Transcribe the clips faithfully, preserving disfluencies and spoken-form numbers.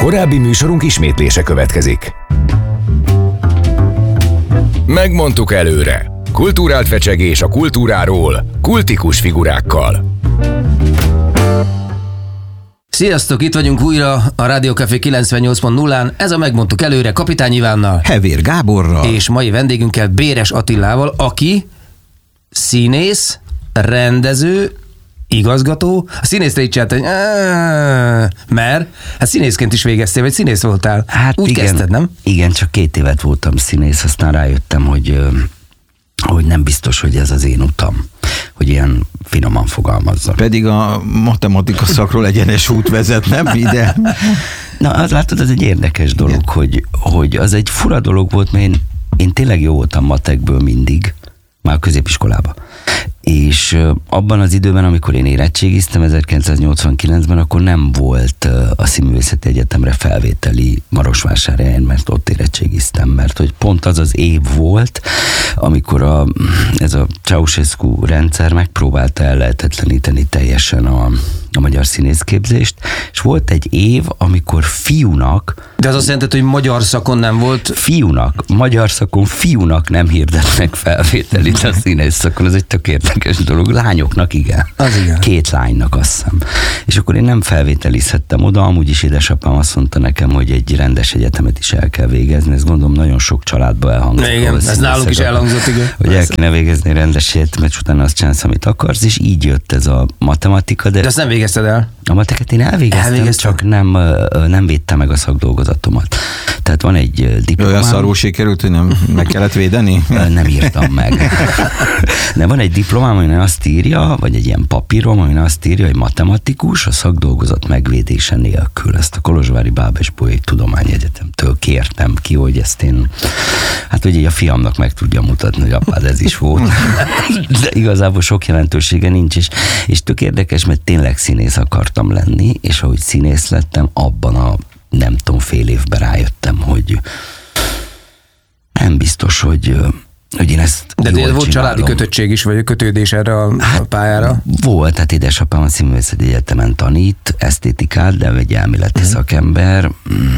Korábbi műsorunk ismétlése következik. Megmondtuk előre. Kulturált fecsegés a kultúráról, kultikus figurákkal. Sziasztok, itt vagyunk újra a Rádió Café kilencvennyolc pont nullán. Ez a Megmondtuk előre Kapitány Ivánnal, Hevér Gáborral és mai vendégünkkel Béres Attilával, aki színész, rendező, igazgató. A színészre így csinált, hogy mert hát színészként is végeztél, vagy színész voltál. Hát úgy igen, kezdted, nem? Igen, csak két évet voltam színész, aztán rájöttem, hogy, hogy nem biztos, hogy ez az én utam, hogy ilyen finoman fogalmazzak. Pedig a matematika szakról egyenes út vezet, nem ide? Na, az látod, ez egy érdekes dolog, hogy, hogy az egy fura dolog volt, mert én, én tényleg jó voltam matekből mindig, már a középiskolában. És abban az időben, amikor én érettségiztem ezerkilencszáznyolcvankilencben, akkor nem volt a Színművészeti Egyetemre felvételi Marosvásárhelyen, mert ott érettségiztem, mert hogy pont az az év volt, amikor a, ez a Ceausescu rendszer megpróbálta ellehetetleníteni teljesen a, a magyar színészképzést, és volt egy év, amikor fiúnak... De az azt jelenti, hogy magyar szakon nem volt... Fiúnak, magyar szakon fiúnak nem hirdetnek felvételit a színész szakon, ez egy tök érdekes dolog. Lányoknak igen. Az igen. Két lánynak, azt hiszem. És akkor én nem felvételizhettem oda, amúgy is édesapám azt mondta nekem, hogy egy rendes egyetemet is el kell végezni. Ezt gondolom nagyon sok családba elhangzott. Igen, ez nálunk is elhangzott, igen. Hogy el kéne végezni rendes egyetemet, és utána azt csinálsz, amit akarsz, és így jött ez a matematika. De, de azt nem végezted el? A matekát én elvégeztem, Elvégeztem. Csak nem, nem védtem meg a szakdolgozatomat. Tehát van egy diplomám. Olyan szarul sikerült, hogy nem meg kellett védeni? Nem írtam meg. De van egy diplomám, amin azt írja, vagy egy ilyen papírom, amin azt írja, hogy matematikus a szakdolgozat megvédése nélkül. Ezt a Kolozsvári Bábes Bolyai Tudományegyetemtől kértem ki, hogy ezt én, hát hogy így a fiamnak meg tudja mutatni, hogy apád ez is volt. De igazából sok jelentősége nincs, és, és tök érdekes, mert tényleg színész akartam lenni, és ahogy színész lettem, abban a nem tudom, fél évben rájöttem, hogy nem biztos, hogy, hogy én ezt de jól volt csinálom. Családi kötöttség is, vagy kötődés erre a hát, pályára? Volt, tehát édesapám a Színművészeti Egyetemen tanít esztétikát, de egy elméleti uh-huh. szakember,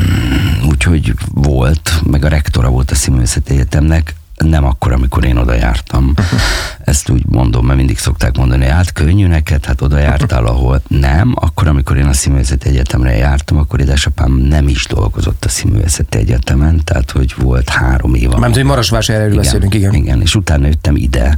úgyhogy volt, meg a rektora volt a Színművészeti Egyetemnek, nem akkor, amikor én oda jártam. Uh-huh. Ezt úgy mondom, mert mindig szokták mondani, hát könnyű neked, hát oda jártál, ahol nem. Akkor, amikor én a Színművészeti Egyetemre jártam, akkor édesapám nem is dolgozott a Színművészeti Egyetemen, tehát hogy volt három év. Mert hogy Marosvásárhelyről beszélünk, igen. Igen, és utána jöttem ide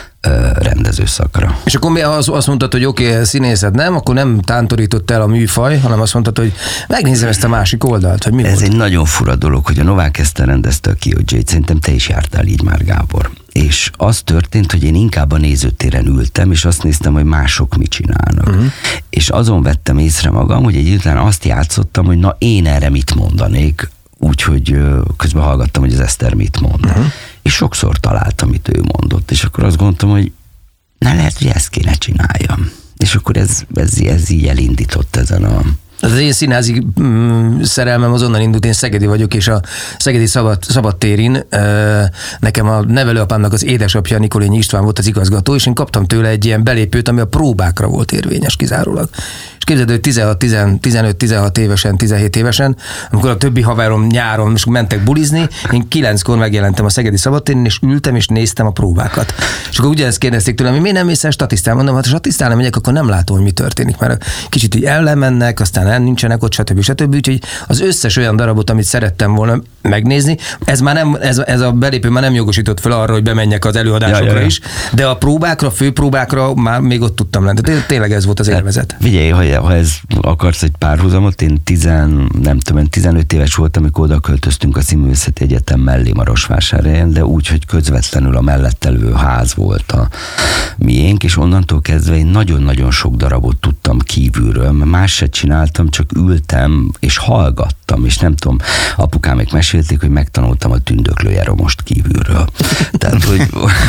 rendezőszakra. És akkor mi az, azt mondtad, hogy oké, okay, színészet nem, akkor nem tántorított el a műfaj, hanem azt mondtad, hogy megnézem ezt a másik oldalt, hogy mi Ez volt? egy nagyon fura dolog, hogy a Novák Eszter rendezte a Kiyodzsét, szerintem te is jártál így már, Gábor. És az történt, hogy én inkább a nézőtéren ültem, és azt néztem, hogy mások mit csinálnak. Uh-huh. És azon vettem észre magam, hogy egy idő után azt játszottam, hogy na én erre mit mondanék, úgyhogy közben hallgattam, hogy az Eszter mit mond. Uh-huh. És sokszor találtam, amit ő mondott, és akkor azt gondoltam, hogy na lehet, hogy ezt kéne csináljam. És akkor ez, ez, ez így elindított ezen a... Az én színházi mm, szerelmem az onnan indult, én szegedi vagyok, és a Szegedi Szabad, Szabadtérin ö, nekem a nevelőapámnak az édesapja, Nikolényi István volt az igazgató, és én kaptam tőle egy ilyen belépőt, ami a próbákra volt érvényes kizárólag. És képzeld, hogy tizenhat, tizenöt, tizenhat évesen, tizenhét évesen, amikor a többi haverom nyáron és mentek bulizni, én kilenckor megjelentem a Szegedi Szabadtéren, és ültem, és néztem a próbákat. És akkor ugyanezt kérdezték tőlem, hogy miért nem mész el statisztálni? Mondom, hát ha statisztálni megyek, akkor nem látom, hogy mi történik, mert kicsit így ellemennek, aztán nem nincsenek ott, stb. stb. Úgyhogy az összes olyan darabot, amit szerettem volna megnézni, ez már nem, ez, ez a belépő már nem jogosított fel arra, hogy bemenjek az előadásokra ja, ja, ja. is, de a próbákra, főpróbákra már még ott tudtam lenni. Tehát tényleg ez volt az élvezet. Figyelj, ha, ha ez akarsz egy párhuzamot, én tizen, nem tudom, tizenöt éves voltam, amikor oda költöztünk a Színművészeti Egyetem mellé Marosvásárhelyen, de úgy, hogy közvetlenül a mellett elő ház volt a miénk, és onnantól kezdve én nagyon-nagyon sok darabot tudtam kívülről, mert más se csináltam, csak ültem és hallgattam, és nem tudom, apukámék mesélték, hogy megtanultam a Tündöklőjáról most kívülről. Tehát, hogy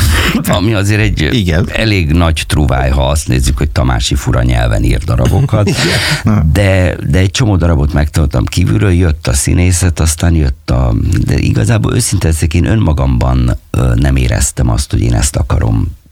ami azért egy igen. elég nagy truváj, ha azt nézzük, hogy Tamási fura nyelven ír darabokat, de, de egy csomó darabot megtanultam kívülről, jött a színészet, aztán jött a... De igazából őszintén én önmagamban nem éreztem azt, hogy én ezt akarom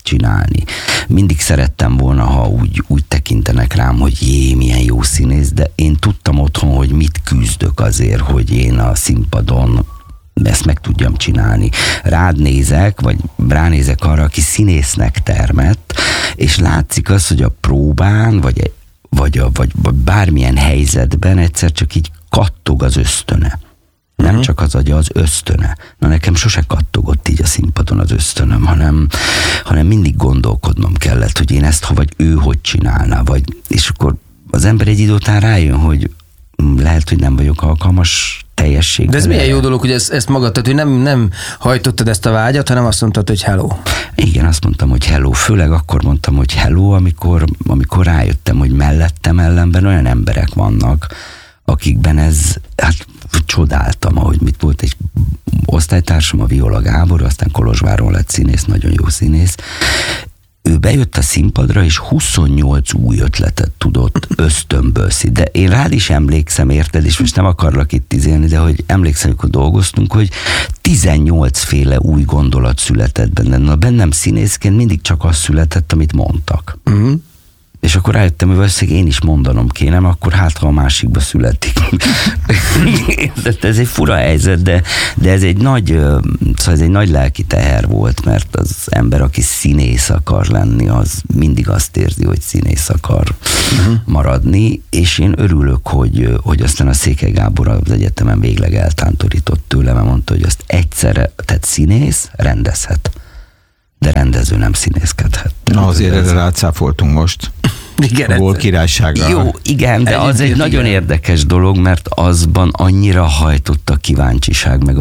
csinálni. Mindig szerettem volna, ha úgy, úgy tekintenek rám, hogy jé, milyen jó színész, de én tudtam otthon, hogy mit küzdök azért, hogy én a színpadon ezt meg tudjam csinálni. Rád nézek, vagy ránézek arra, aki színésznek termett, és látszik az, hogy a próbán, vagy, vagy, a, vagy, vagy bármilyen helyzetben egyszer csak így kattog az ösztöne. Nem uh-huh. csak az agya, az ösztöne. Na nekem sose kattogott így a színpadon az ösztönöm, hanem, hanem mindig gondolkodnom kellett, hogy én ezt, vagy ő hogy csinálná, vagy, és akkor az ember egy idő után rájön, hogy lehet, hogy nem vagyok alkalmas teljességben. De ez milyen jó dolog, hogy ezt, ezt magad, tehát, hogy nem, nem hajtottad ezt a vágyat, hanem azt mondtad, hogy hello. Igen, azt mondtam, hogy hello. Főleg akkor mondtam, hogy hello, amikor, amikor rájöttem, hogy mellettem ellenben olyan emberek vannak, akikben ez, hát csodáltam, ahogy mit volt egy osztálytársam, a Viola Gábor, aztán Kolozsváron lett színész, nagyon jó színész. Ő bejött a színpadra, és huszonnyolc új ötletet tudott ösztönből szí. De én rád is emlékszem, érted, és most nem akarlak itt izélni, de hogy emlékszem, amikor dolgoztunk, hogy tizennyolc féle új gondolat született bennem. Na, bennem színészként mindig csak az született, amit mondtak. Uh-huh. És akkor rájöttem, hogy valószínűleg én is mondanom kéne, akkor hát, ha a másikba születik. Ez egy fura helyzet, de, de ez egy nagy, szóval ez egy nagy lelki teher volt, mert az ember, aki színész akar lenni, az mindig azt érzi, hogy színész akar uh-huh. maradni, és én örülök, hogy, hogy aztán a Székely Gábor az egyetemen végleg eltántorított tőle, mert mondta, hogy azt egyszerre, tehát színész rendezhet, de rendező nem színészkedhet. Na azért erre rácáfoltunk most. Igen, a Gól királysága. Jó, igen, de az egy nagyon érdekes dolog, mert azban annyira hajtott a kíváncsiság, meg